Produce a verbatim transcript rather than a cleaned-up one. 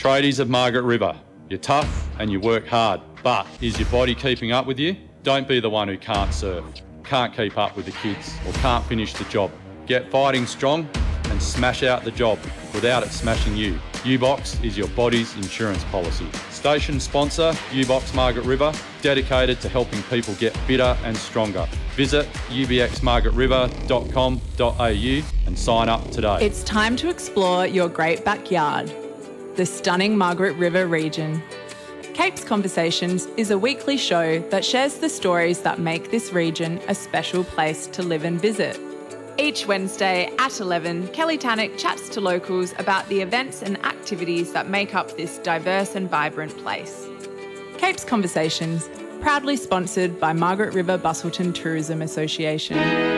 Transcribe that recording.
Tradies of Margaret River, you're tough and you work hard, but is your body keeping up with you? Don't be the one who can't surf, can't keep up with the kids, or can't finish the job. Get fighting strong and smash out the job without it smashing you. U-Box is your body's insurance policy. Station sponsor, U-Box Margaret River, dedicated to helping people get fitter and stronger. Visit u b x margaret river dot com dot a u and sign up today. It's time to explore your great backyard, the stunning Margaret River region. Capes Conversations is a weekly show that shares the stories that make this region a special place to live and visit. Each Wednesday at eleven, Kelly Tannock chats to locals about the events and activities that make up this diverse and vibrant place. Capes Conversations, proudly sponsored by Margaret River Busselton Tourism Association.